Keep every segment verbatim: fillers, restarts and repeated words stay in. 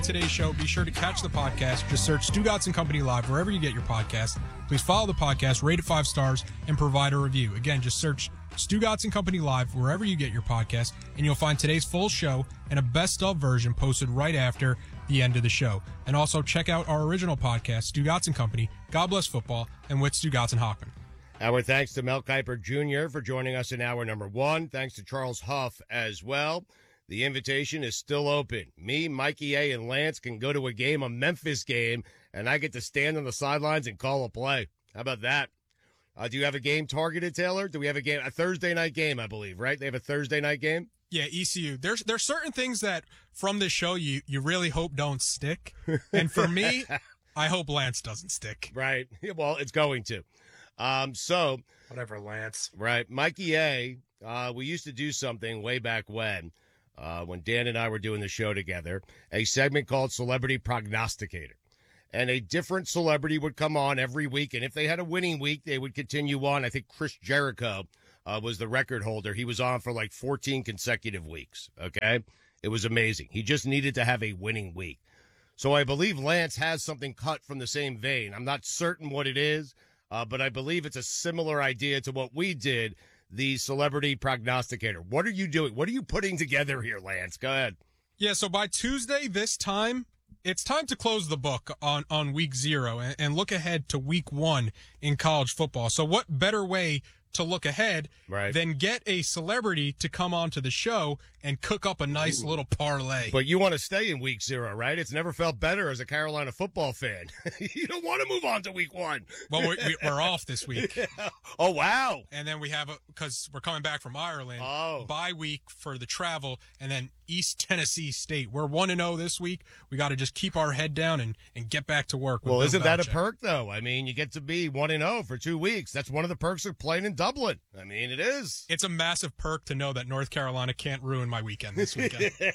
Today's show, be sure to catch the podcast. Just search Stugotz and Company Live wherever you get your podcast. Please follow the podcast, rate it five stars, and provide a review. Again, just search Stugotz and Company Live wherever you get your podcast, and you'll find today's full show and a best-of version posted right after the end of the show. And also check out our original podcast, Stugotz and Company, God Bless Football, and with Stugotz and Hockman. Our thanks to Mel Kiper Junior for joining us in hour number one. Thanks to Charles Huff as well. The invitation is still open. Me, Mikey A, and Lance can go to a game, a Memphis game, and I get to stand on the sidelines and call a play. How about that? Uh, do you have a game targeted, Taylor? Do we have a game? A Thursday night game, I believe, right? They have a Thursday night game? Yeah, E C U. There's there's certain things that from this show you, you really hope don't stick. And for me, I hope Lance doesn't stick. Right. Well, it's going to. Um, so. Whatever, Lance. Right. Mikey A, uh, we used to do something way back when. Uh, when Dan and I were doing the show together, a segment called Celebrity Prognosticator. And a different celebrity would come on every week, and if they had a winning week, they would continue on. I think Chris Jericho uh, was the record holder. He was on for like fourteen consecutive weeks, okay? It was amazing. He just needed to have a winning week. So I believe Lance has something cut from the same vein. I'm not certain what it is, uh, but I believe it's a similar idea to what we did, the Celebrity Prognosticator. What are you doing? What are you putting together here, Lance? Go ahead. Yeah, so by Tuesday this time, it's time to close the book on, on week zero and, and look ahead to week one in college football. So what better way to look ahead right. than get a celebrity to come onto the show and cook up a nice Ooh. little parlay. But you want to stay in week zero, right? It's never felt better as a Carolina football fan. You don't want to move on to week one. Well, we, we're off this week. Yeah. Oh, wow. And then we have, a because we're coming back from Ireland, oh. bye week for the travel, and then East Tennessee State. We're one and oh this week. We got to just keep our head down and, and get back to work. With well, Bill isn't Belichick. that a perk, though? I mean, you get to be one and oh for two weeks. That's one of the perks of playing in Dublin. I mean, it is. It's a massive perk to know that North Carolina can't ruin my weekend this weekend.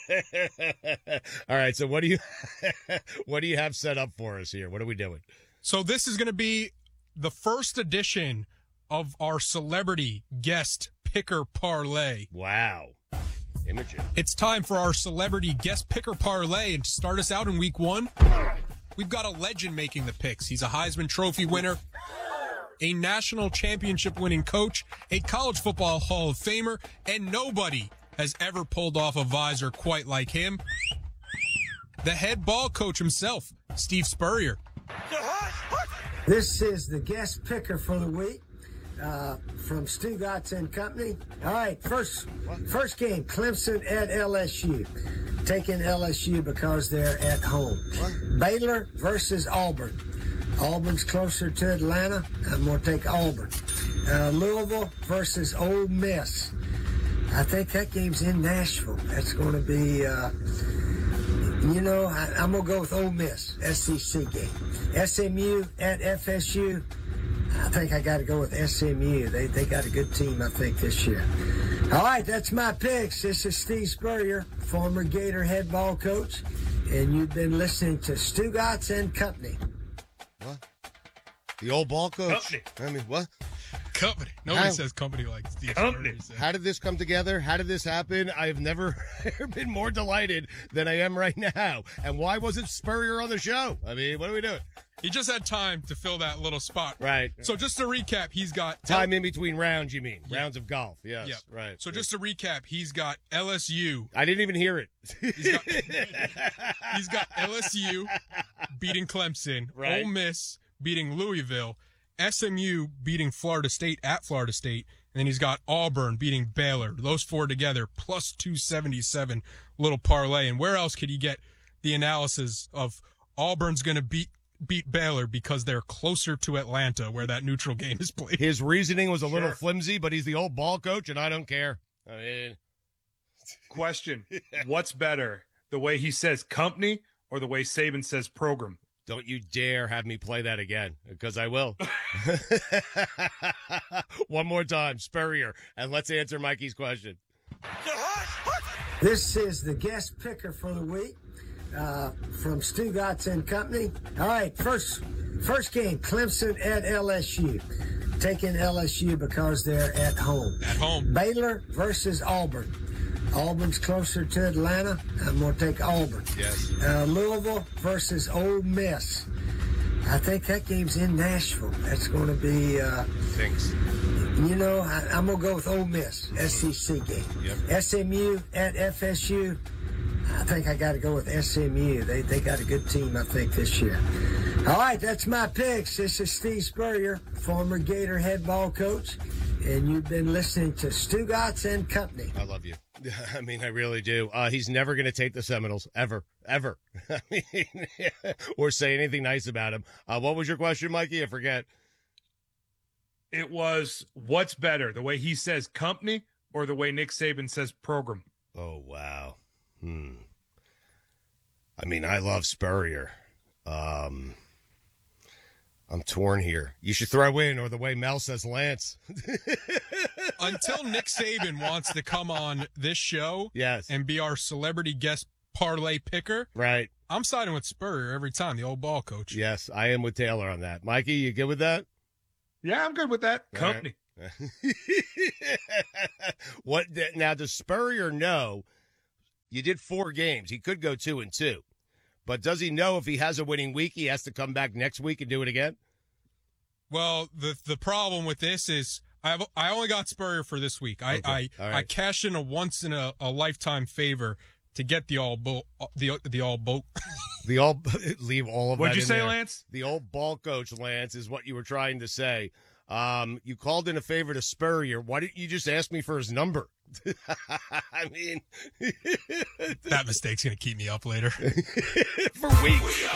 All right, so what do you what do you have set up for us here? What are we doing? So this is going to be the first edition of our celebrity guest picker parlay. Wow. Imogen. It's time for our celebrity guest picker parlay, and to start us out in week one, we've got a legend making the picks. He's a Heisman Trophy winner, a national championship winning coach, a college football Hall of Famer, and nobody has ever pulled off a visor quite like him. The head ball coach himself, Steve Spurrier. This is the guest picker for the week uh, from Stugotz and Company. All right, first first game, Clemson at L S U. Taking L S U because they're at home. What? Baylor versus Auburn. Auburn's closer to Atlanta. I'm going to take Auburn. Uh, Louisville versus Ole Miss. I think that game's in Nashville. That's going to be, uh, you know, I, I'm going to go with Ole Miss, S E C game. S M U at F S U. I think I got to go with S M U. They they got a good team, I think, this year. All right, that's my picks. This is Steve Spurrier, former Gator head ball coach, and you've been listening to Stugotz and Company. What? The old ball coach? Company. I mean, what? Company. Nobody How, says company like Steve company. Spurrier. How did this come together? How did this happen? I have never been more delighted than I am right now. And why wasn't Spurrier on the show? I mean, what are we doing? He just had time to fill that little spot. Right. So just to recap, he's got... Time in between rounds, you mean? Yeah. Rounds of golf. Yes. Yep. Right. So just to recap, he's got L S U. I didn't even hear it. He's got, he's got L S U beating Clemson. Right. Ole Miss beating Louisville. S M U beating Florida State at Florida State. And then he's got Auburn beating Baylor. Those four together, plus two seventy-seven little parlay. And where else could you get the analysis of Auburn's going to beat beat Baylor because they're closer to Atlanta where that neutral game is played? His reasoning was a little Sure. flimsy, but he's the old ball coach, and I don't care. I mean, Question. What's better, the way he says company or the way Saban says program? don't you dare have me play that again, because I will. One more time, Spurrier, and let's answer Mikey's question. This is the guest picker for the week uh, from Stugotz and Company. All right, first first game, Clemson at L S U. Taking L S U because they're at home. At home. Baylor versus Auburn. Auburn's closer to Atlanta. I'm going to take Auburn. Yes. Uh, Louisville versus Ole Miss. I think that game's in Nashville. That's going to be, uh, Thanks. you know, I, I'm going to go with Ole Miss, S E C game. Yep. S M U at F S U. I think I got to go with S M U. They they got a good team, I think, this year. All right, that's my picks. This is Steve Spurrier, former Gator head ball coach, and you've been listening to Stugotz and Company. I love you. I mean, I really do. Uh, he's never going to take the Seminoles, ever, ever, I mean, or say anything nice about him. Uh, what was your question, Mikey? I forget. It was, what's better, the way he says company or the way Nick Saban says program? Oh, wow. Hmm. I mean, I love Spurrier. Um, I'm torn here. You should throw in, or the way Mel says Lance. Until Nick Saban wants to come on this show Yes. and be our celebrity guest parlay picker, Right. I'm siding with Spurrier every time, the old ball coach. Yes, I am with Taylor on that. Mikey, you good with that? Yeah, I'm good with that. All Company. right. What now? Does Spurrier know? You did four games. He could go two and two, but does he know if he has a winning week, he has to come back next week and do it again? Well, the the problem with this is I I only got Spurrier for this week. I Okay. I, All right. I cashed in a once in a, a lifetime favor to get the all bo- the the all boat. The all leave all of What'd that you in say, there. Lance? The old ball coach, Lance, is what you were trying to say. Um, you called in a favor to Spurrier. Why didn't you just ask me for his number? I mean, That mistake's gonna keep me up later. for weeks.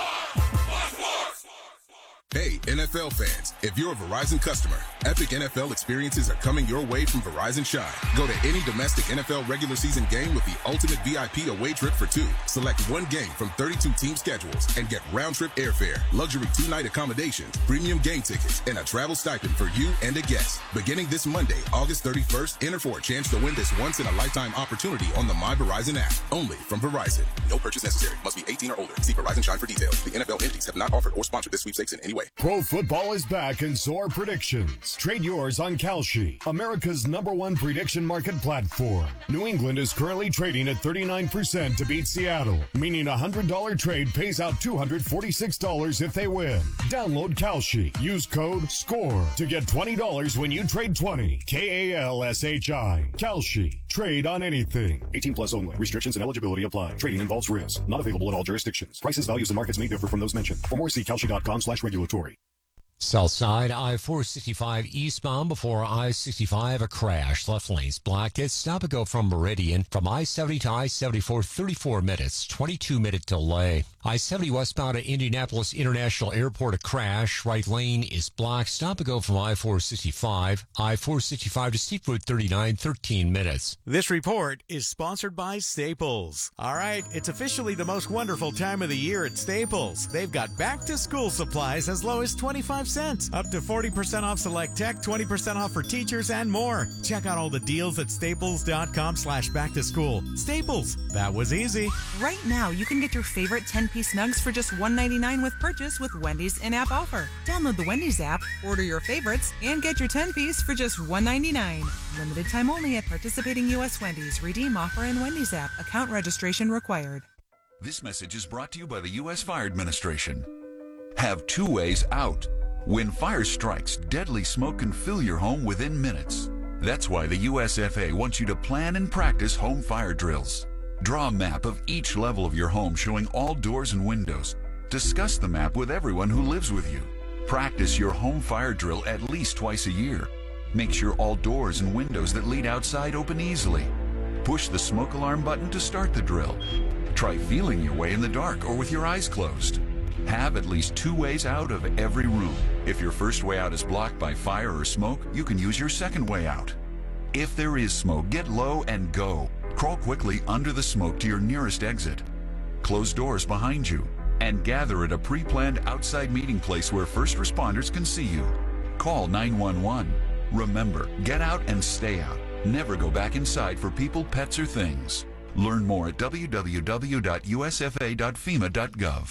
Hey, N F L fans, if you're a Verizon customer, epic N F L experiences are coming your way from Verizon Shine. Go to any domestic N F L regular season game with the ultimate V I P away trip for two. Select one game from thirty-two team schedules and get round-trip airfare, luxury two-night accommodations, premium game tickets, and a travel stipend for you and a guest. Beginning this Monday, August thirty-first, enter for a chance to win this once-in-a-lifetime opportunity on the My Verizon app. Only from Verizon. No purchase necessary. Must be eighteen or older. See Verizon Shine for details. The N F L entities have not offered or sponsored this sweepstakes in any way. Pro football is back in Soar Predictions. Trade yours on Kalshi, America's number one prediction market platform. New England is currently trading at thirty-nine percent to beat Seattle, meaning a one hundred dollars trade pays out two hundred forty-six dollars if they win. Download Kalshi. Use code SCORE to get twenty dollars when you trade twenty. K A L S H I. Kalshi. Trade on anything. eighteen plus only. Restrictions and eligibility apply. Trading involves risk. Not available in all jurisdictions. Prices, values, and markets may differ from those mentioned. For more, see kalshi.com slash regulatory. Southside I four sixty-five eastbound before I sixty-five, a crash. Left lanes blocked. It's stop and go from Meridian. From I seventy to I seventy-four, thirty-four minutes, twenty-two minute delay. I seventy westbound at Indianapolis International Airport, a crash. Right lane is blocked. Stop and go from I four sixty-five. I four sixty-five to Seafood thirty-nine, thirteen minutes. This report is sponsored by Staples. All right, it's officially the most wonderful time of the year at Staples. They've got back-to-school supplies as low as twenty-five cents, up to forty percent off select tech, twenty percent off for teachers, and more. Check out all the deals at staples.com slash back to school. Staples, that was easy. Right now, you can get your favorite ten-piece nugs for just one ninety-nine with purchase with Wendy's in-app offer. Download the Wendy's app, order your favorites, and get your ten-piece for just one ninety-nine. Limited time only at participating U S Wendy's. Redeem offer in Wendy's app. Account registration required. This message is brought to you by the U S Fire Administration. Have two ways out. When fire strikes, deadly smoke can fill your home within minutes. That's why the U S F A wants you to plan and practice home fire drills. Draw a map of each level of your home showing all doors and windows. Discuss the map with everyone who lives with you. Practice your home fire drill at least twice a year. Make sure all doors and windows that lead outside open easily. Push the smoke alarm button to start the drill. Try feeling your way in the dark or with your eyes closed. Have at least two ways out of every room. If your first way out is blocked by fire or smoke, you can use your second way out. If there is smoke, get low and go. Crawl quickly under the smoke to your nearest exit. Close doors behind you and gather at a pre-planned outside meeting place where first responders can see you. Call nine one one. Remember, get out and stay out. Never go back inside for people, pets, or things. Learn more at w w w dot u s f a dot fema dot gov.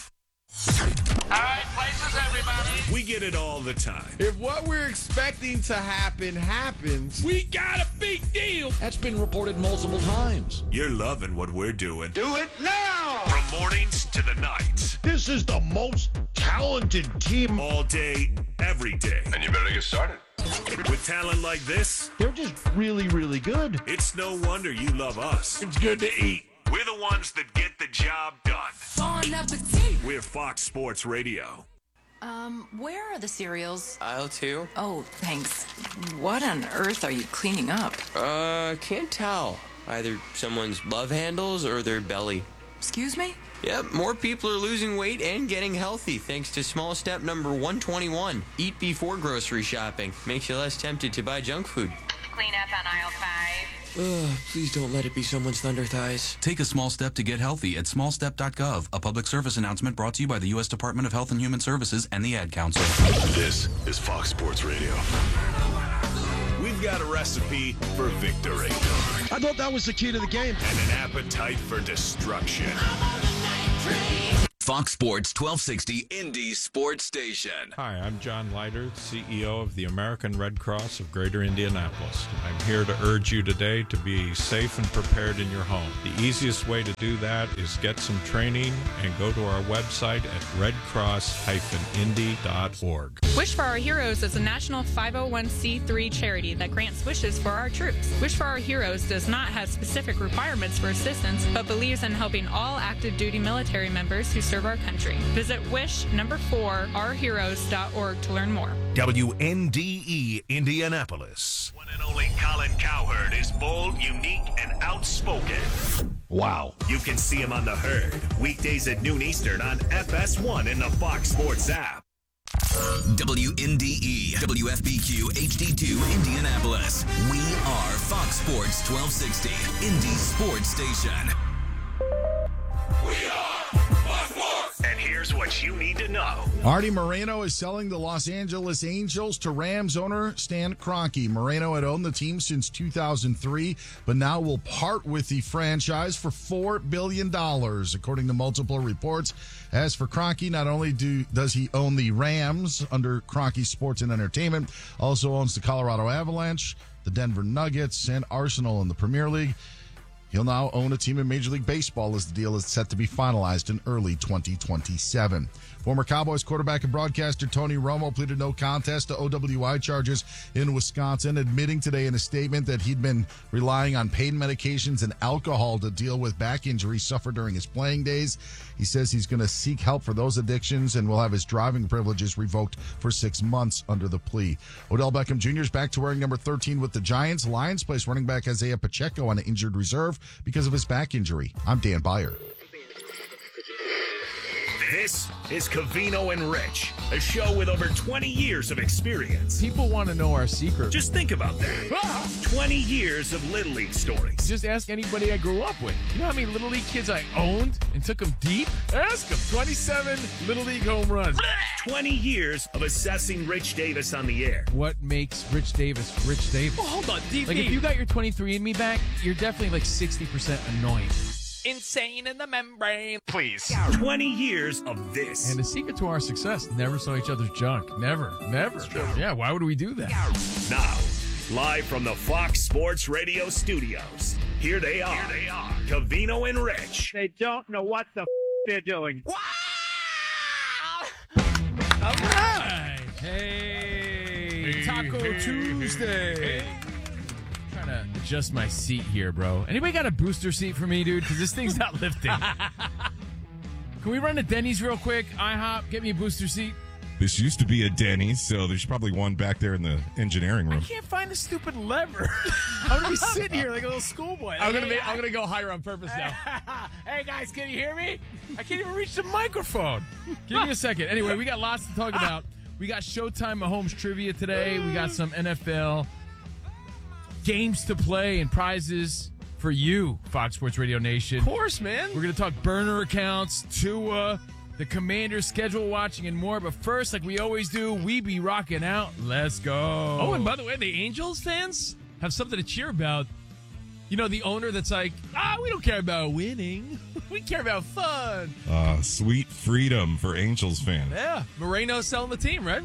All right, places, everybody. We get it all the time. If what we're expecting to happen happens, we got a big deal. That's been reported multiple times. You're loving what we're doing. Do it now. From mornings to the nights. This is the most talented team. All day, every day. And you better get started. With talent like this, they're just really, really good. It's no wonder you love us. It's good to eat. We're the ones that get the job done. Bon appetit. We're Fox Sports Radio. Um, where are the cereals? Aisle two. Oh, thanks. What on earth are you cleaning up? Uh, can't tell. Either someone's love handles or their belly. Excuse me? Yep, more people are losing weight and getting healthy thanks to small step number one twenty-one. Eat before grocery shopping. Makes you less tempted to buy junk food. Clean up on aisle five. Ugh, please don't let it be someone's thunder thighs. Take a small step to get healthy at small step dot gov. A public service announcement brought to you by the U S Department of Health and Human Services and the Ad Council. This is Fox Sports Radio. We've got a recipe for victory. I thought that was the key to the game. And an appetite for destruction. Fox Sports twelve sixty Indy Sports Station. Hi, I'm John Leiter, C E O of the American Red Cross of Greater Indianapolis. I'm here to urge you today to be safe and prepared in your home. The easiest way to do that is get some training and go to our website at red cross dash indy dot org. Wish for Our Heroes is a national five oh one c three charity that grants wishes for our troops. Wish for Our Heroes does not have specific requirements for assistance, but believes in helping all active duty military members who serve our country. Visit wish number four our heroes dot org to learn more. W N D E Indianapolis. One and only Colin Cowherd is bold, unique, and outspoken. Wow. You can see him on The Herd, weekdays at noon Eastern on F S one in the Fox Sports app. W N D E, W F B Q, H D two, Indianapolis. We are Fox Sports twelve sixty, Indy Sports Station. We are Fox Sports. And here's what you need to know. Artie Moreno is selling the Los Angeles Angels to Rams owner Stan Kroenke. Moreno had owned the team since two thousand three, but now will part with the franchise for four billion dollars, according to multiple reports. As for Kroenke, not only do does he own the Rams under Kroenke Sports and Entertainment, also owns the Colorado Avalanche, the Denver Nuggets, and Arsenal in the Premier League. He'll now own a team in Major League Baseball as the deal is set to be finalized in early twenty twenty-seven. Former Cowboys quarterback and broadcaster Tony Romo pleaded no contest to O W I charges in Wisconsin, admitting today in a statement that he'd been relying on pain medications and alcohol to deal with back injuries suffered during his playing days. He says he's going to seek help for those addictions and will have his driving privileges revoked for six months under the plea. Odell Beckham Junior is back to wearing number thirteen with the Giants. Lions place running back Isaiah Pacheco on an injured reserve because of his back injury. I'm Dan Byer. This is Covino and Rich, a show with over twenty years of experience. People want to know our secret. Just think about that. twenty years of Little League stories. Just ask anybody I grew up with. You know how many Little League kids I owned and took them deep? Ask them. twenty-seven Little League home runs. twenty years of assessing Rich Davis on the air. What makes Rich Davis Rich Davis? Well, hold on, D B. Like, if you got your twenty-three and me back, you're definitely like sixty percent annoying. Insane in the membrane. Please. twenty years of this. And the secret to our success, never saw each other's junk. Never. Never. Yeah, why would we do that? Now, live from the Fox Sports Radio studios, here they are. Here they are. Covino and Rich. They don't know what the f- they're doing. Wow! All right. Hey, hey Taco hey, Tuesday. Hey. Trying to adjust my seat here, bro. Anybody got a booster seat for me, dude? Because this thing's not lifting. Can we run to Denny's real quick? IHOP, get me a booster seat. This used to be a Denny's, so there's probably one back there in the engineering room. I can't find the stupid lever. I'm gonna be sitting here like a little schoolboy. I'm gonna be, I'm gonna go higher on purpose now. Hey guys, can you hear me? I can't even reach the microphone. Give me a second. Anyway, we got lots to talk about. We got Showtime Mahomes trivia today. We got some N F L games to play and prizes for you, Fox Sports Radio Nation. Of course, man. We're going to talk burner accounts, Tua, the Commander's schedule watching, and more. But first, like we always do, we be rocking out. Let's go. Oh, and by the way, the Angels fans have something to cheer about. You know, the owner that's like, ah, we don't care about winning. We care about fun. Uh, sweet freedom for Angels fans. Yeah, Moreno selling the team, right?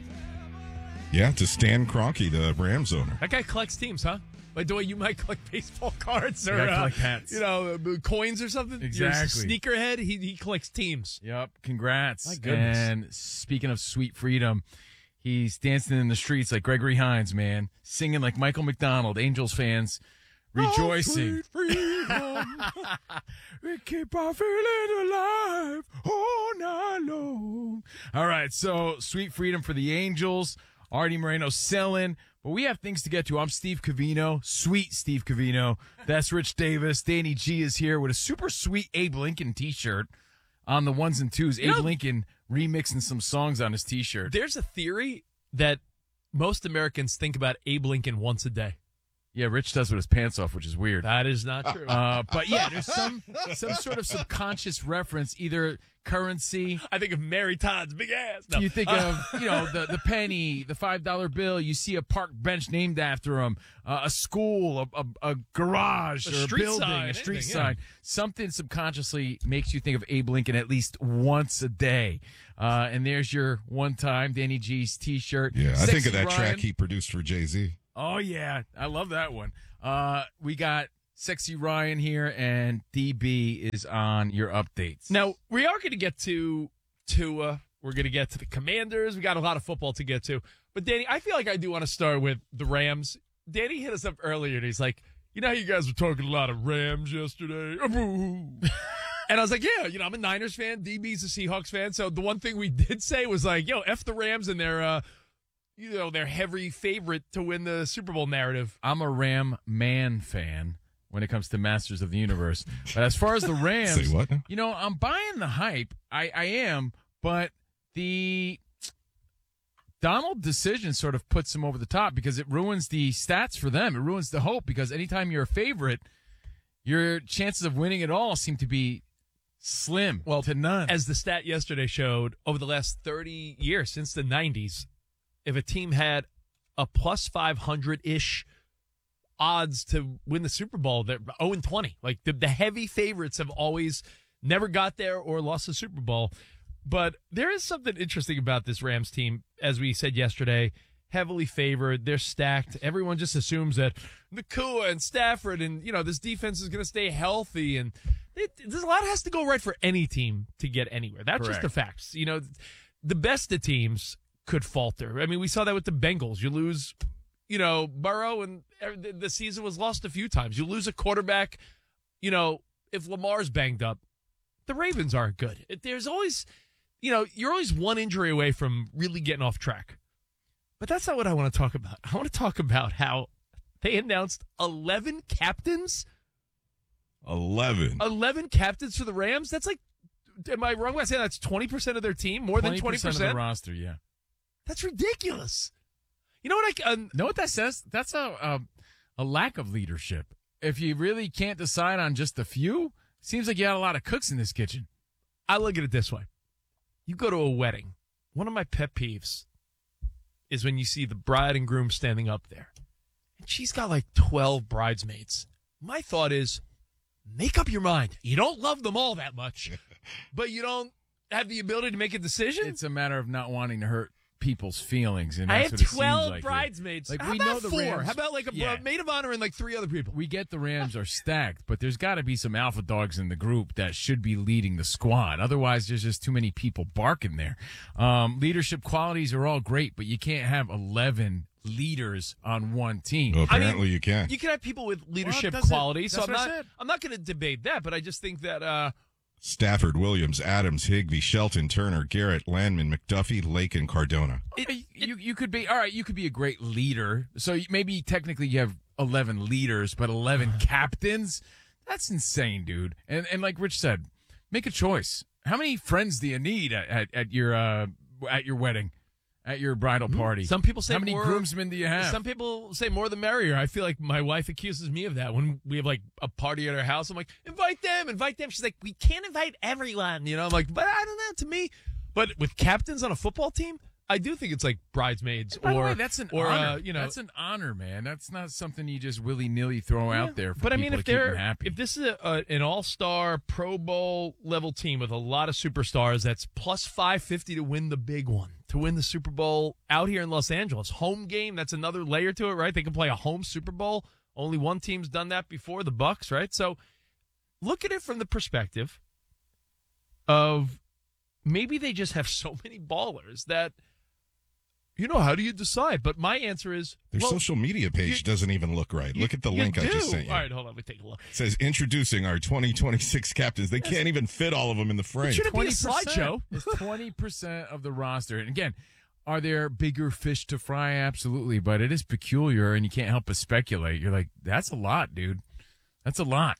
Yeah, to Stan Kroenke, the Rams owner. That guy collects teams, huh? By the way, you might collect baseball cards or I uh, collect hats. You know, uh, coins or something. Exactly. You're a sneakerhead. He he collects teams. Yep. Congrats. My goodness. And speaking of sweet freedom, he's dancing in the streets like Gregory Hines, man, singing like Michael McDonald. Angels fans rejoicing. Oh, sweet freedom. We keep our feeling alive all night long. All right, so sweet freedom for the Angels. Artie Moreno selling. But we have things to get to. I'm Steve Covino, sweet Steve Covino. That's Rich Davis. Danny G is here with a super sweet Abe Lincoln T-shirt on the ones and twos. You Abe know, Lincoln remixing some songs on his T-shirt. There's a theory that most Americans think about Abe Lincoln once a day. Yeah, Rich does with his pants off, which is weird. That is not true. Uh, but yeah, there's some some sort of subconscious reference, either currency. I think of Mary Todd's big ass. No. You think of, you know, the, the penny, the five dollar bill. You see a park bench named after him, uh, a school, a, a, a garage, A or a street building, sign, a street anything, sign. yeah. Something subconsciously makes you think of Abe Lincoln at least once a day. Uh, and there's your one-time Danny G's T-shirt. Yeah, I Sexy think of that Ryan. track he produced for Jay-Z. Oh, yeah. I love that one. Uh, we got Sexy Ryan here, and D B is on your updates. Now, we are going to get to Tua. We're going to get to the Commanders. We got a lot of football to get to. But, Danny, I feel like I do want to start with the Rams. Danny hit us up earlier, and he's like, you know how you guys were talking a lot of Rams yesterday? And I was like, yeah, you know, I'm a Niners fan. D B's a Seahawks fan. So the one thing we did say was like, yo, F the Rams and their, uh, you know, their heavy favorite to win the Super Bowl narrative. I'm a Ram man fan when it comes to Masters of the Universe. But as far as the Rams, Say what now? you know, I'm buying the hype. I, I am, but the Donald decision sort of puts them over the top because it ruins the stats for them. It ruins the hope because anytime you're a favorite, your chances of winning it all seem to be slim well, to none. As the stat yesterday showed, over the last thirty years, since the nineties, if a team had a plus five hundred-ish odds to win the Super Bowl, they're oh and twenty. Like, the, the heavy favorites have always never got there or lost the Super Bowl. But there is something interesting about this Rams team, as we said yesterday, heavily favored. They're stacked. Everyone just assumes that Nakua and Stafford and, you know, this defense is going to stay healthy. And it, there's a lot has to go right for any team to get anywhere. That's Correct. just the facts. You know, the best of teams could falter. I mean, we saw that with the Bengals. You lose, you know, Burrow, and the season was lost a few times. You lose a quarterback, you know, if Lamar's banged up, the Ravens aren't good. There's always, you know, you're always one injury away from really getting off track. But that's not what I want to talk about. I want to talk about how they announced eleven captains. eleven. eleven captains for the Rams? That's like, am I wrong when I say that's twenty percent of their team? More than twenty percent? of the roster, yeah. That's ridiculous. You know what I um, know what that says? That's a, a a lack of leadership. If you really can't decide on just a few, seems like you got a lot of cooks in this kitchen. I look at it this way. You go to a wedding. One of my pet peeves is when you see the bride and groom standing up there. And she's got like twelve bridesmaids. My thought is, make up your mind. You don't love them all that much, but you don't have the ability to make a decision? It's a matter of not wanting to hurt people's feelings. And I that's have what it seems twelve like bridesmaids. Like, How we about know the four? Rams- How about like a Yeah. maid of honor and like three other people? We get the Rams are stacked, but there's got to be some alpha dogs in the group that should be leading the squad. Otherwise, there's just too many people barking there. Um, leadership qualities are all great, but you can't have eleven leaders on one team. Well, apparently you can. You can have people with leadership Well, that's it. qualities. So That's I'm what I not. said. I'm not going to debate that, but I just think that. Uh, Stafford, Williams, Adams, Higbee, Shelton, Turner, Garrett, Landman, McDuffie, Lake, and Cardona. It, it, you you could be all right. You could be a great leader. So you- maybe technically you have eleven leaders, but eleven captains. That's insane, dude. And and like Rich said, make a choice. How many friends do you need at, at, at your uh, at your wedding, at your bridal party? Some people say how many more, groomsmen do you have? Some people say more the merrier. I feel like my wife accuses me of that when we have like a party at our house. I'm like, invite them, invite them. She's like, we can't invite everyone. You know, I'm like, but I don't know. To me, but with captains on a football team, I do think it's like bridesmaids By or the way, that's an or honor. Uh, you know that's an honor, man. That's not something you just willy nilly throw yeah. out there. For but I mean, people if to keep they're them happy. if this is a, a, an all star Pro Bowl level team with a lot of superstars, that's plus five fifty to win the big one, to win the Super Bowl out here in Los Angeles. Home game, that's another layer to it, right? They can play a home Super Bowl. Only one team's done that before, the Bucks, right? So look at it from the perspective of maybe they just have so many ballers that, you know, how do you decide? But my answer is, Their well, social media page you, doesn't even look right. you, Look at the you link do. I just sent you. All right, hold on. Let me take a look. It says, introducing our twenty twenty-six captains. They can't even fit all of them in the frame. It should be a slideshow. It's twenty percent of the roster. And again, are there bigger fish to fry? Absolutely. But it is peculiar, and you can't help but speculate. You're like, that's a lot, dude. That's a lot.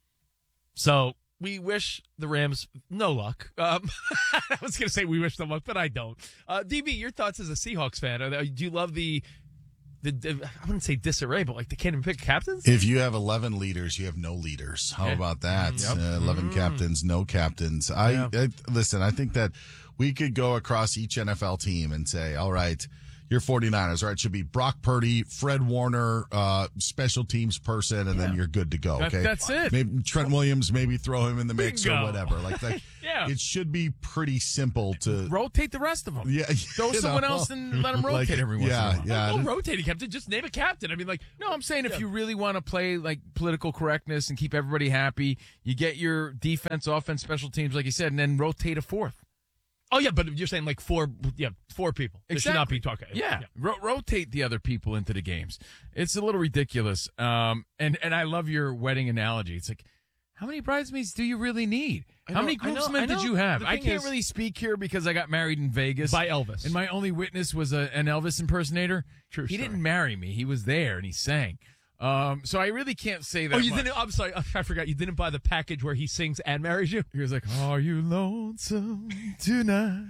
So we wish the Rams no luck. Um, I was going to say we wish them luck, but I don't. Uh, D B, your thoughts as a Seahawks fan? Are they, do you love the, the, the, I wouldn't say disarray, but like the can't even pick captains? If you have eleven leaders, you have no leaders. How Yeah. about that? Yep. Uh, eleven Mm. captains, no captains. I, Yeah. I listen, I think that we could go across each N F L team and say, all right, you're 49ers. All right, it should be Brock Purdy, Fred Warner, uh, special teams person, and then you're good to go. That- Okay, that's it. Maybe Trent Williams, maybe throw him in the mix Bingo. or whatever. Like, like Yeah. it should be pretty simple to rotate the rest of them. Yeah, Throw you someone know. don't and let them rotate Like, every once yeah, in a while. yeah. Don't rotate a captain. Just name a captain. I mean, like, No, I'm saying if Yeah. you really want to play like political correctness and keep everybody happy, you get your defense, offense, special teams, like you said, and then rotate a fourth. oh yeah, but you're saying like four, yeah, four people. It should not be talking. Yeah, Ro- rotate the other people into the games. It's a little ridiculous. Um, and and I love your wedding analogy. It's like, how many bridesmaids do you really need? I How know- many I know- groomsmen I did know. you have? The I thing can't is- really speak here because I got married in Vegas By Elvis. and my only witness was a, an Elvis impersonator. True He story. didn't marry me. He was there and he sang. Um, so I really can't say that. Oh, you much. didn't? I'm sorry. I forgot. You didn't buy the package where he sings and marries you? He was like, "Are you lonesome tonight?"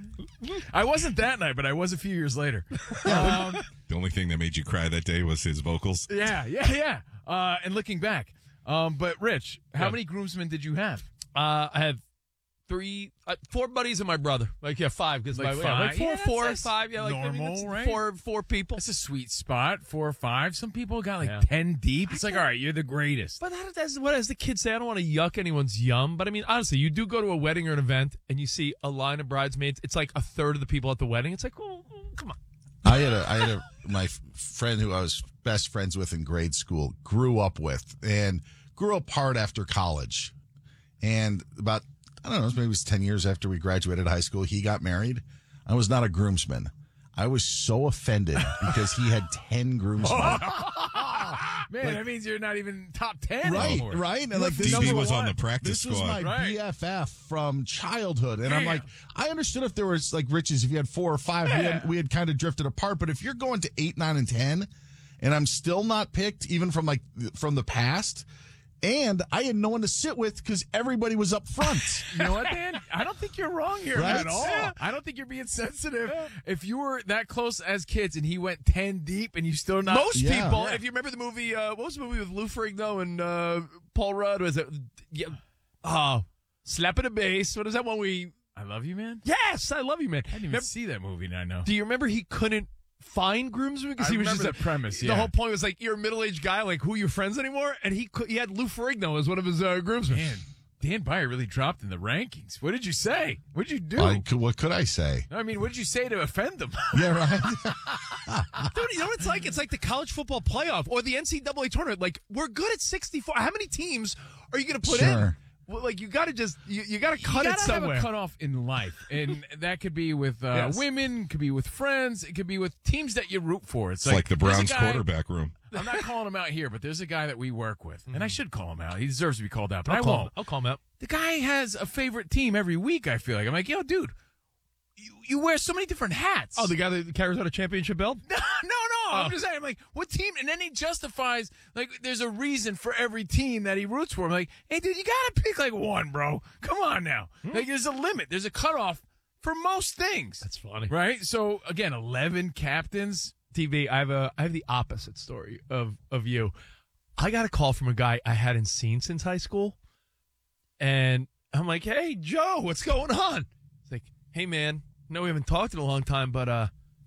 I wasn't that night, but I was a few years later. Um, The only thing that made you cry that day was his vocals. yeah, yeah, yeah. Uh, and looking back, um, but Rich, how Yeah. many groomsmen did you have? Uh, I have three, uh, four buddies and my brother. Like, yeah, five. Cause Like my, yeah, five? like four, Yeah, four, that's- five. Yeah, like I mean, normal, that's right? four, four people. That's a sweet spot. Four or five. Some people got like Yeah. ten deep. It's like, all right, you're the greatest. But that, that's what, as the kids say, I don't want to yuck anyone's yum. But I mean, honestly, you do go to a wedding or an event and you see a line of bridesmaids. It's like a third of the people at the wedding. It's like, oh, oh, come on. I had a I had a my f- friend who I was best friends with in grade school, grew up with, and grew apart after college. And about I don't know, maybe it was ten years after we graduated high school, he got married. I was not a groomsman. I was so offended because he had ten groomsmen. Man, Like- that means you're not even top ten Right, anymore. right. And You're like this D B number was on one. the practice This was squad. my Right. B F F from childhood, and I'm Damn. like, I understood if there was like riches, if you had four or five, we had we had kind of drifted apart. But if you're going to eight, nine, and ten, and I'm still not picked, even from like from the past, and I had no one to sit with because everybody was up front. You know what, Dan? I don't think you're wrong here Right? at all. Yeah. I don't think you're being sensitive. If you were that close as kids and he went ten deep and you still not Most Yeah. people, Yeah. if you remember the movie, uh, what was the movie with Lou Ferrigno and uh, Paul Rudd? Was it? Yeah, oh, Slapping a Bass. What is that one we? I love you, man. Yes, I love you, man. I didn't even Remember- see that movie. I know. do you remember he couldn't find groomsmen because I he was remember just the premise, The yeah. whole point was like you're a middle aged guy, like who are your friends anymore? And he could, he had Lou Ferrigno as one of his uh, groomsmen. Man, Dan Byer really dropped in the rankings. What did you say? What did you do? I could, what could I say? I mean, what did you say to offend them? Yeah, right. Dude, you know what it's like? It's like the college football playoff or the N C double A tournament. Like we're good at sixty-four. How many teams are you going to put in? Sure. Well, like you got to just you, you got to cut you it gotta somewhere. have a cutoff in life, and that could be with uh, Yes. women, could be with friends, it could be with teams that you root for. It's, It's like the there's a Browns guy- quarterback room. I'm not calling him out here, but there's a guy that we work with, and I should call him out. He deserves to be called out, but I'll I call won't. him. I'll call him out. The guy has a favorite team every week. I feel like I'm like, yo, dude, you, you wear so many different hats. Oh, the guy that carries out a championship belt? No, no, no. I'm Oh. just saying, I'm like, what team? And then he justifies, like, there's a reason for every team that he roots for. I'm like, hey, dude, you got to pick, like, one, bro. Come on now. Like, there's a limit. There's a cutoff for most things. That's funny. Right? So, again, eleven captains. T V, I have a I have the opposite story of of you. I got a call from a guy I hadn't seen since high school, and I'm like, "Hey, Joe, what's going on?" It's like, "Hey, man, no, we haven't talked in a long time, but uh,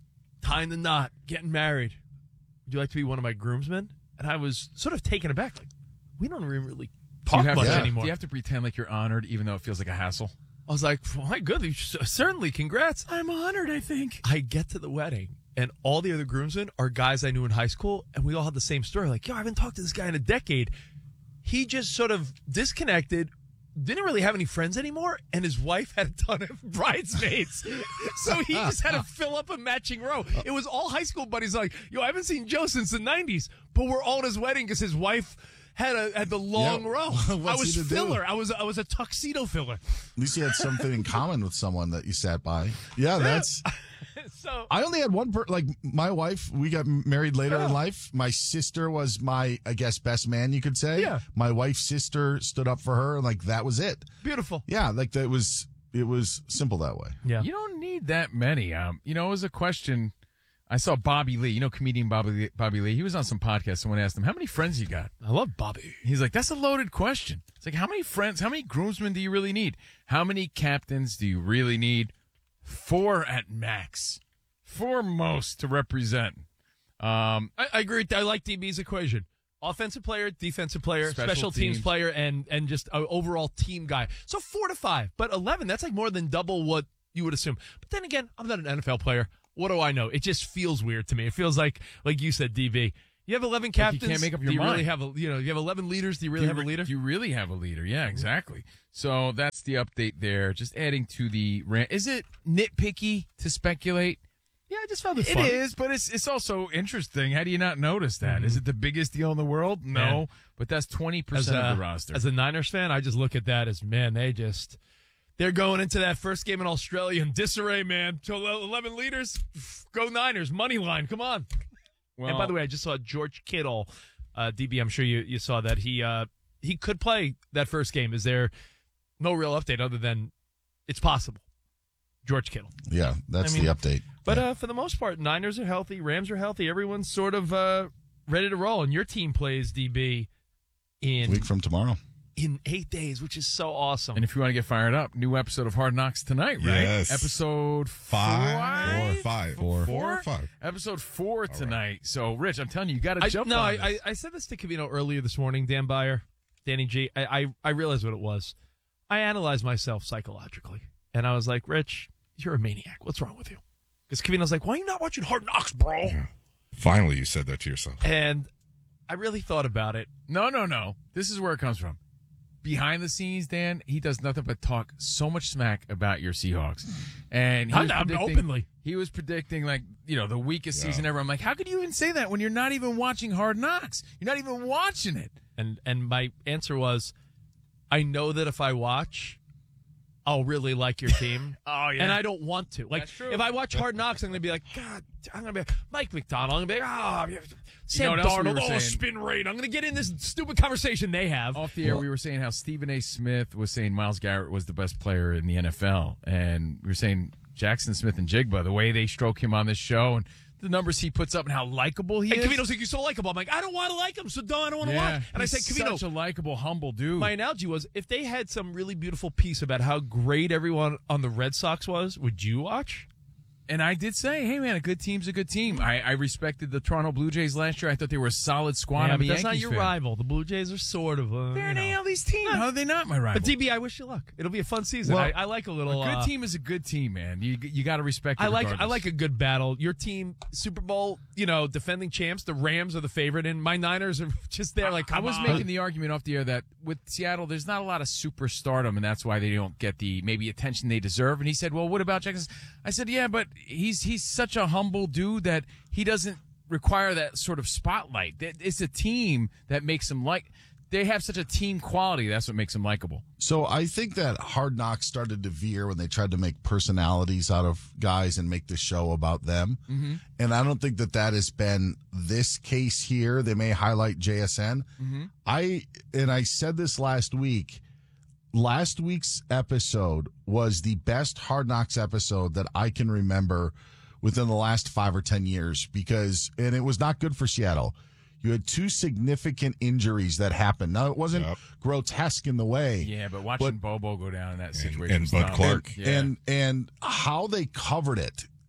tying the knot, getting married. Would you like to be one of my groomsmen? And I was sort of taken aback. Like, we don't even really talk much to, anymore. Do you have to pretend like you're honored, even though it feels like a hassle? I was like, well, my goodness, certainly, congrats. I'm honored, I think. I get to the wedding, and all the other groomsmen are guys I knew in high school, and we all had the same story. Like, yo, I haven't talked to this guy in a decade. He just sort of disconnected, didn't really have any friends anymore, and his wife had a ton of bridesmaids. So he just had to fill up a matching row. It was all high school buddies like, yo, I haven't seen Joe since the nineties, but we're all at his wedding because his wife had a had the long Yeah. row. I was filler. Do? I was I was a tuxedo filler. At least you had something in common with someone that you sat by. Yeah, that's... So I only had one per like my wife. We got married later Yeah. in life. My sister was my, I guess, best man. You could say. Yeah. My wife's sister stood up for her, and like that was it. Beautiful. Yeah, like that was it was simple that way. Yeah. You don't need that many. Um, you know, it was a question. I saw Bobby Lee. You know, comedian Bobby Lee, Bobby Lee. He was on some podcast. Someone asked him, "How many friends you got?" I love Bobby. He's like, "That's a loaded question." It's like, how many friends? How many groomsmen do you really need? How many captains do you really need? Four at max. Four most to represent. Um, I, I agree. I like D B's equation. Offensive player, defensive player, special, Special teams. teams. player, and and just an overall team guy. So four to five. But eleven, that's like more than double what you would assume. But then again, I'm not an N F L player. What do I know? It just feels weird to me. It feels like, like you said, D B. You have eleven Like you captains. can't make up your do you mind. really have a, you know, you have eleven leaders. Do you really do have a re- leader? Do you really have a leader? Yeah, exactly. So that's the update there. Just adding to the rant. Is it nitpicky to speculate? Yeah, I just found it It funny. is, but it's it's also interesting. How do you not notice that? Mm-hmm. Is it the biggest deal in the world? No, Yeah. but that's twenty As percent a, of the roster. as a Niners fan, I just look at that as, man, they just, they're going into that first game in Australia in disarray, man. To eleven leaders, go Niners, money line, come on. Well, and by the way, I just saw George Kittle, uh, D B, I'm sure you, you saw that. He uh, he could play that first game. Is there no real update other than it's possible? George Kittle. Yeah, that's I mean, the update. But uh, for the most part, Niners are healthy, Rams are healthy. Everyone's sort of uh, ready to roll. And your team plays, D B, in Week from tomorrow. in eight days, which is so awesome. and if you want to get fired up, new episode of Hard Knocks tonight, right? Yes. Episode Five five? or five. Four? Four or five. Episode four tonight. So, Rich, I'm telling you, you got to I, jump no, on I, this. I, I said this to Cavino earlier this morning, Dan Byer, Danny G. I, I, I realized what it was. I analyzed myself psychologically, and I was like, Rich, you're a maniac. What's wrong with you? Because Cavino's like, why are you not watching Hard Knocks, bro? Finally, you said that to yourself. And I really thought about it. No, no, no. This is where it comes from. Behind the scenes, Dan, he does nothing but talk so much smack about your Seahawks. And he I'm was not predicting- openly. He was predicting, like, you know, the weakest Yeah. season ever. I'm like, how could you even say that when you're not even watching Hard Knocks? You're not even watching it. And and my answer was, I know that if I watch, I'll really like your team. Oh, yeah. And I don't want to. Like, That's true. if I watch Hard Knocks, I'm going to be like, God, I'm going to be like, Mike McDonald. I'm going to be like, oh, yeah, Sam what else we Darnold, were oh, saying? spin rate. I'm going to get in this stupid conversation they have. Off the air, we were saying how Stephen A. Smith was saying Myles Garrett was the best player in the N F L. And we were saying Jackson Smith and Jigba, the way they stroke him on this show and the numbers he puts up and how likable he And is. Cavino's like, you're so likable. I'm like, I don't want to like him, so don't, I don't want to yeah, watch. And I he's said, Cavino, such a likable, humble dude. my analogy was, if they had some really beautiful piece about how great everyone on the Red Sox was, would you watch? And I did say, hey, man, a good team's a good team. I, I respected the Toronto Blue Jays last year. I thought they were a solid squad. Yeah, I'm but a that's Yankees not your fan. rival. The Blue Jays are sort of a, They're you an know. A L East team. How are they not my rival? But D B, I wish you luck. It'll be a fun season. Well, I, I like a little. A good uh, team is a good team, man. You you got to respect it I like I regardless. like a good battle. Your team, Super Bowl, you know, defending champs. The Rams are the favorite, and my Niners are just there. Like I come was on. making the argument off the air that with Seattle, there's not a lot of superstardom, and that's why they don't get the maybe attention they deserve. And he said, "Well, what about Jackson?" I said, "Yeah, but he's he's such a humble dude that he doesn't require that sort of spotlight. That- It's a team that makes him like. They have such a team quality. That's what makes him likable." So I think that Hard Knocks started to veer when they tried to make personalities out of guys and make the show about them. Mhm. And I don't think that that has been this case here. They may highlight J S N. Mhm. I and I said this last week. Last week's episode was the best Hard Knocks episode that I can remember within the last five or ten years because, and it was not good for Seattle. You had two significant injuries that happened. Now, it wasn't Yep. grotesque in the way. Yeah, but watching Bobo go down in that situation, and was Bud tough. Clark. Yeah. And and how they covered it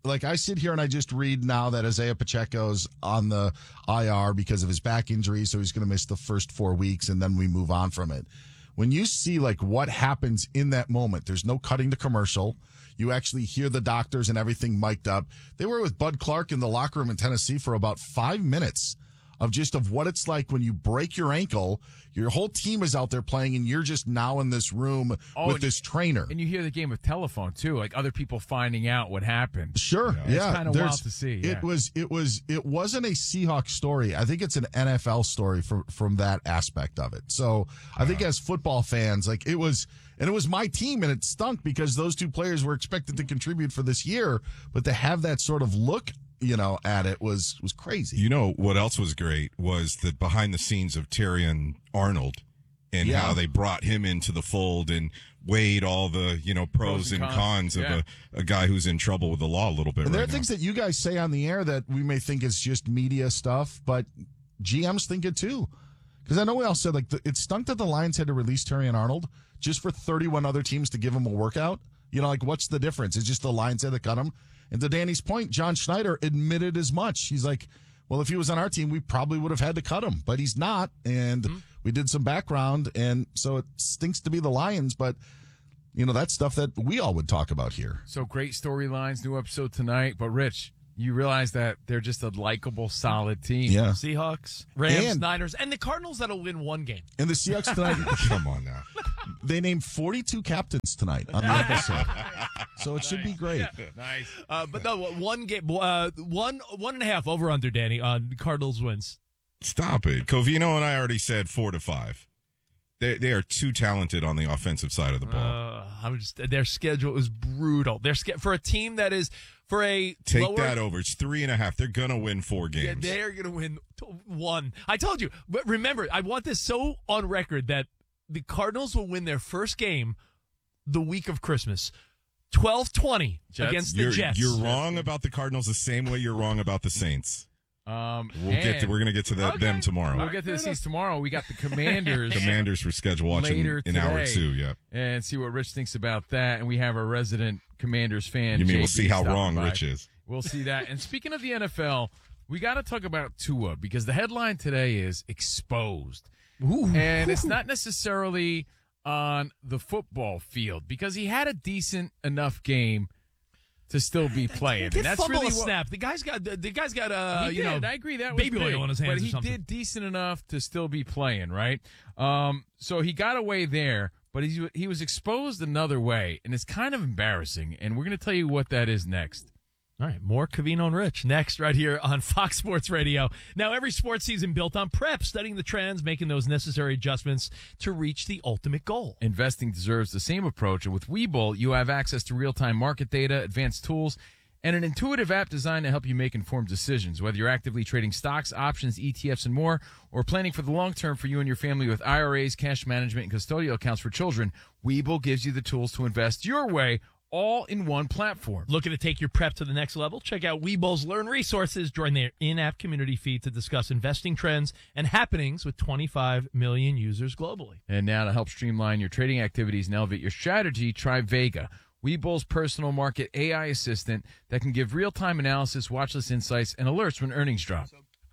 like I sit here and I just read now that Isaiah Pacheco's on the I R because of his back injury, so he's going to miss the first four weeks, and then we move on from it. When you see like what happens in that moment, there's no cutting to commercial. You actually hear the doctors and everything mic'd up. They were with Bud Clark in the locker room in Tennessee for about five minutes of just of what it's like when you break your ankle. Your whole team is out there playing, and you're just now in this room Oh, with and this trainer. And you hear the game of telephone too, like other people finding out what happened. Sure, It's yeah, kind of there's- wild to see. It yeah. was, it was, it wasn't a Seahawks story. I think it's an N F L story from from that aspect of it. So I think as football fans, like it was, and it was my team, and it stunk because those two players were expected to contribute for this year, but to have that sort of look, you know, at it was was crazy. You know what else was great was the behind the scenes of Terrion Arnold and Yeah. how they brought him into the fold and weighed all the, you know, pros, Pros and and cons, cons, of yeah. a, a guy who's in trouble with the law a little bit And there right are things that you guys say on the air that we may think is just media stuff, but G Ms think it too. Because I know we all said like the, it stunk that the Lions had to release Terrion Arnold just for thirty-one other teams to give him a workout. You know, like what's the difference? It's just the Lions had to cut him. And to Danny's point, John Schneider admitted as much. He's like, well, if he was on our team, we probably would have had to cut him, but he's not. And Mm-hmm. we did some background, and so it stinks to be the Lions, but you know, that's stuff that we all would talk about here. So great storylines, new episode tonight. But Rich, you realize that they're just a likable, solid team. Yeah. Seahawks, Rams, And- Niners, and the Cardinals that'll win one game. And the Seahawks tonight, Come on now. they named forty-two captains tonight on the episode. So it should be great. Nice. Uh, but no, one game, uh, one one and a half over under, Danny, on Cardinals wins. Stop it. Covino and I already said four to five. They they are too talented on the offensive side of the ball. Uh, I'm just their schedule is brutal. Their ske- for a team that is for a Take lower, that over. It's three and a half. They're gonna win four Yeah, games. they're gonna win t- one. I told you. But remember, I want this so on record that the Cardinals will win their first game the week of Christmas, twelve twenty against the you're, Jets. You're wrong about the Cardinals the same way you're wrong about the Saints. Um, We'll get to, and- we're going to get to that, them tomorrow. We'll get to the Seas tomorrow. We got the Commanders. Commanders for schedule watching later in today, hour two. Yeah. and see what Rich thinks about that. And we have our resident Commanders fan. You mean J B, we'll see how stopping wrong by. Rich is. We'll see that. And speaking of the N F L, we got to talk about Tua because the headline today is exposed. And it's not necessarily on the football field because he had a decent enough game to still be playing. Did And that's fumble really a what, snap. The guy's got the, the guy's got uh, he you did. know I agree that baby was big, oil on his hands but or he something. did decent enough to still be playing, right? Um, so he got away there, but he he was exposed another way, and it's kind of embarrassing. And we're going to tell you what that is next. All right, more Covino and Rich next right here on Fox Sports Radio. Now, every sports season built on prep, studying the trends, making those necessary adjustments to reach the ultimate goal. Investing deserves the same approach, and with Webull, you have access to real-time market data, advanced tools, and an intuitive app designed to help you make informed decisions. Whether you're actively trading stocks, options, E T Fs, and more, or planning for the long term for you and your family with I R As, cash management, and custodial accounts for children, Webull gives you the tools to invest your way, all in one platform. Looking to take your prep to the next level? Check out Webull's Learn Resources. Join their in-app community feed to discuss investing trends and happenings with twenty-five million users globally. And now to help streamline your trading activities and elevate your strategy, try Vega, Webull's personal market A I assistant that can give real-time analysis, watchlist insights, and alerts when earnings drop.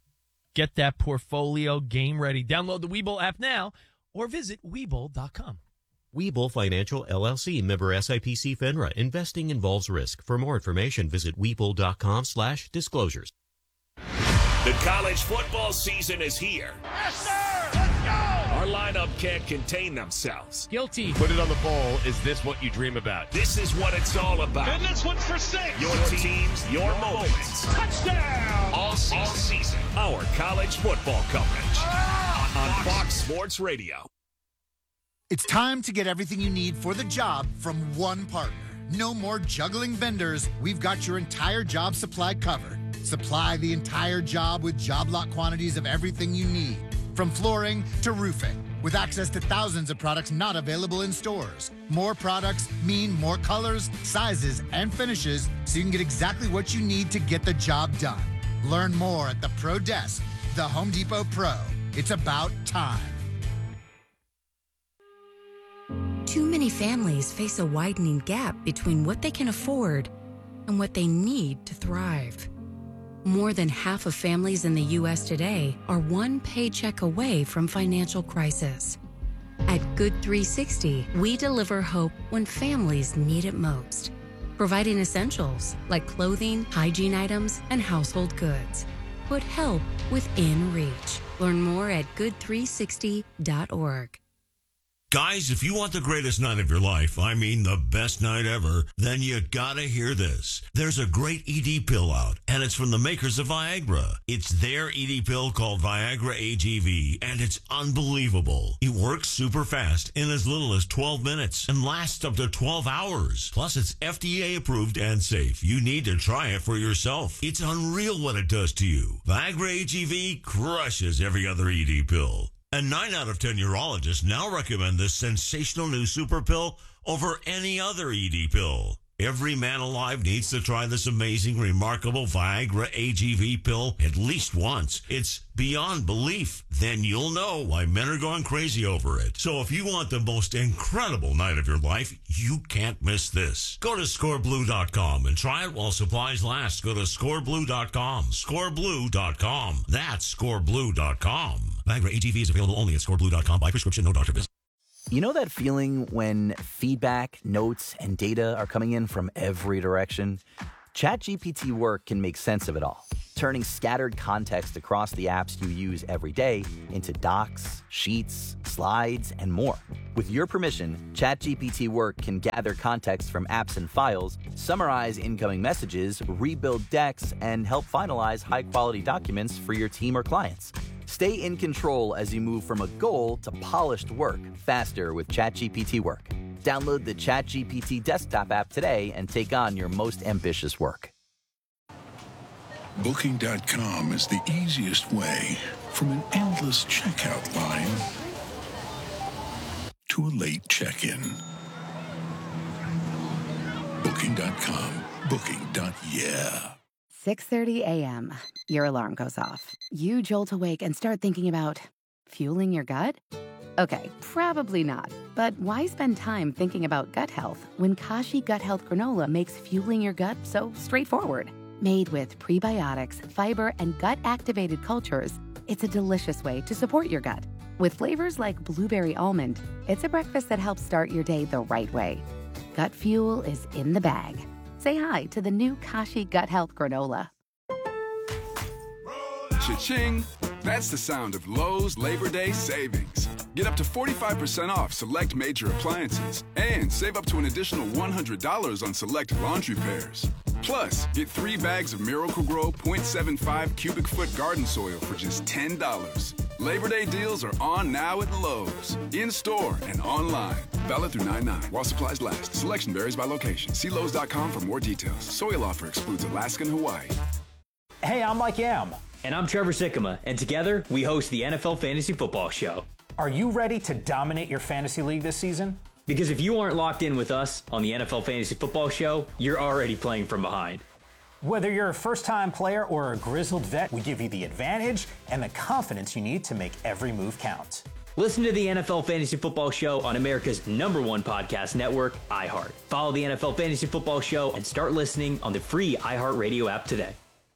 Get that portfolio game ready. Download the Webull app now or visit Webull dot com. Webull Financial, L L C, member S I P C FINRA. Investing involves risk. For more information, visit Webull dot com slash disclosures. The college football season is here. Yes, sir! Let's go! Our lineup can't contain themselves. Guilty. Put it on the bowl. Is this what you dream about? This is what it's all about. And this one's for six! Your teams, your moments. Touchdown! All season. All season. Our college football coverage on Fox Sports Radio. It's time to get everything you need for the job from one partner. No more juggling vendors. We've got your entire job supply covered. Supply the entire job with job lot quantities of everything you need, from flooring to roofing, with access to thousands of products not available in stores. More products mean more colors, sizes, and finishes, so you can get exactly what you need to get the job done. Learn more at the Pro Desk, the Home Depot Pro. It's about time. Too many families face a widening gap between what they can afford and what they need to thrive. More than half of families in the U S today are one paycheck away from financial crisis. At Good three sixty, we deliver hope when families need it most, providing essentials like clothing, hygiene items, and household goods. Put help within reach. Learn more at good three sixty dot org. Guys, if you want the greatest night of your life, I mean the best night ever, then you gotta hear this. There's a great E D pill out, and it's from the makers of Viagra. It's their E D pill called Viagra A G V, and it's unbelievable. It works super fast in as little as twelve minutes and lasts up to twelve hours. Plus, it's F D A approved and safe. You need to try it for yourself. It's unreal what it does to you. Viagra A G V crushes every other E D pill. And nine out of ten urologists now recommend this sensational new super pill over any other E D pill. Every man alive needs to try this amazing, remarkable Viagra A G V pill at least once. It's beyond belief. Then you'll know why men are going crazy over it. So if you want the most incredible night of your life, you can't miss this. Go to score blue dot com and try it while supplies last. Go to score blue dot com. score blue dot com. That's score blue dot com. Viagra A G V is available only at score blue dot com by prescription, no doctor visit. You know that feeling when feedback, notes, and data are coming in from every direction? ChatGPT Work can make sense of it all, turning scattered context across the apps you use every day into docs, sheets, slides, and more. With your permission, ChatGPT Work can gather context from apps and files, summarize incoming messages, rebuild decks, and help finalize high-quality documents for your team or clients. Stay in control as you move from a goal to polished work faster with ChatGPT Work. Download the ChatGPT desktop app today and take on your most ambitious work. Booking dot com is the easiest way from an endless checkout line to a late check-in. Booking dot com. Booking. Yeah. six thirty a.m. Your alarm goes off. You jolt awake and start thinking about fueling your gut? Okay, probably not. But why spend time thinking about gut health when Kashi Gut Health Granola makes fueling your gut so straightforward? Made with prebiotics, fiber, and gut-activated cultures, it's a delicious way to support your gut. With flavors like blueberry almond, it's a breakfast that helps start your day the right way. Gut fuel is in the bag. Say hi to the new Kashi Gut Health Granola. Cha-ching! That's the sound of Lowe's Labor Day savings. Get up to forty-five percent off select major appliances and save up to an additional one hundred dollars on select laundry pairs. Plus, get three bags of Miracle-Gro point seven five cubic foot garden soil for just ten dollars. Labor Day deals are on now at Lowe's, in-store and online. Valid through nine nine while supplies last. Selection varies by location. See Lowe's dot com for more details. Soil offer excludes Alaska and Hawaii. Hey, I'm Mike Yam. And I'm Trevor Sikkema, and together we host the N F L Fantasy Football Show. Are you ready to dominate your fantasy league this season? Because if you aren't locked in with us on the N F L Fantasy Football Show, you're already playing from behind. Whether you're a first-time player or a grizzled vet, we give you the advantage and the confidence you need to make every move count. Listen to the N F L Fantasy Football Show on America's number one podcast network, iHeart. Follow the N F L Fantasy Football Show and start listening on the free iHeartRadio app today.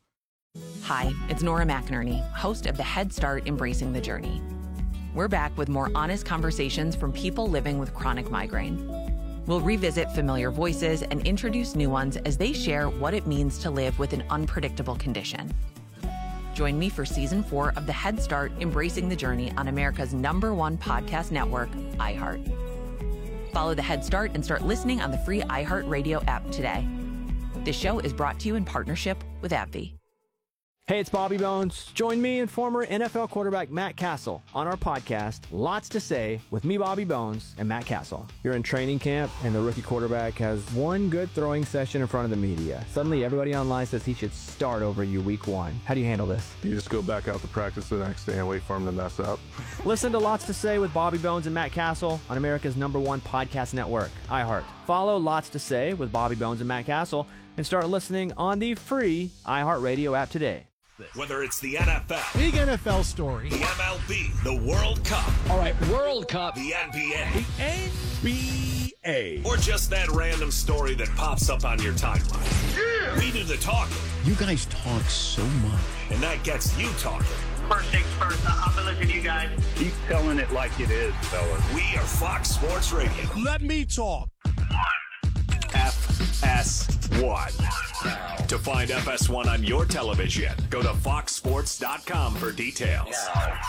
Hi, it's Nora McInerney, host of the Head Start Embracing the Journey. We're back with more honest conversations from people living with chronic migraine. We'll revisit familiar voices and introduce new ones as they share what it means to live with an unpredictable condition. Join me for season four of the Head Start Embracing the Journey on America's number one podcast network, iHeart. Follow the Head Start and start listening on the free iHeartRadio app today. This show is brought to you in partnership with AbbVie. Hey, it's Bobby Bones. Join me and former N F L quarterback Matt Castle on our podcast, Lots to Say, with me, Bobby Bones, and Matt Castle. You're in training camp, and the rookie quarterback has one good throwing session in front of the media. Suddenly, everybody online says he should start over you week one. How do you handle this? You just go back out to practice the next day and wait for him to mess up. Listen to Lots to Say with Bobby Bones and Matt Castle on America's number one podcast network, iHeart. Follow Lots to Say with Bobby Bones and Matt Castle and start listening on the free iHeartRadio app today. Whether it's the N F L, big N F L story, the M L B, the World Cup, all right, World Cup, the N B A, the N B A. Or just that random story that pops up on your timeline. Yeah. We do the talking. You guys talk so much. And that gets you talking. First things first, I'm going to listen to you guys. Keep telling it like it is, fellas. We are Fox Sports Radio. Let me talk. F S one. To find F S one on your television, go to fox sports dot com for details.